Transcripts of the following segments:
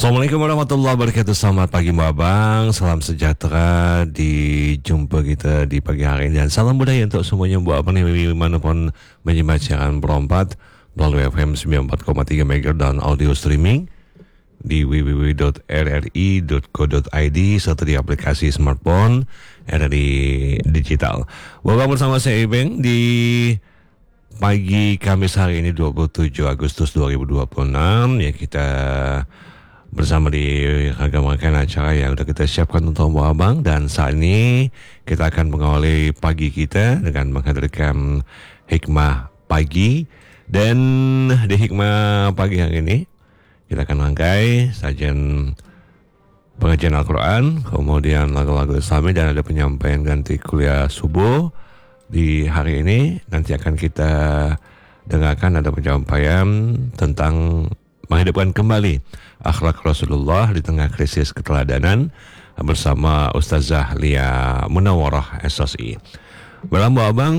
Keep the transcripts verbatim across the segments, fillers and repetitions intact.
Assalamualaikum warahmatullahi wabarakatuh. Selamat pagi Mbak Abang, salam sejahtera di jumpa kita di pagi hari ini. Dan salam budaya untuk semuanya Mbak Abang yang dimanapun menyimak siaran berempat melalui F M sembilan puluh empat koma tiga MHz dan audio streaming di w w w titik r r i titik co titik i d serta di aplikasi smartphone R R I Digital. Mbak Abang bersama saya Ibeng di pagi Kamis hari ini dua puluh tujuh Agustus dua ribu dua puluh enam ya, kita bersama di ragam-ragam acara yang sudah kita siapkan untuk Mbak Abang. Dan saat ini kita akan mengawali pagi kita dengan menghadirkan hikmah pagi. Dan di hikmah pagi hari ini kita akan rangkai sajian pengajian Al-Quran, kemudian lagu-lagu Islami, dan ada penyampaian ganti kuliah subuh di hari ini. Nanti akan kita dengarkan ada penyampaian tentang menghidupkan kembali akhlak Rasulullah di tengah krisis keteladanan bersama Ustazah Lia Munawwarah S S I. Baiklah Mbak Abang,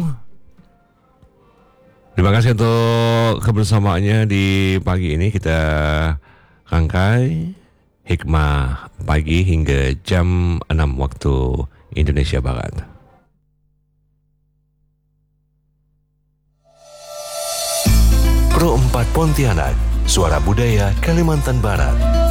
terima kasih untuk kebersamaannya di pagi ini. Kita rangkai hikmah pagi hingga jam enam waktu Indonesia Barat. Pro empat Pontianak, suara budaya Kalimantan Barat.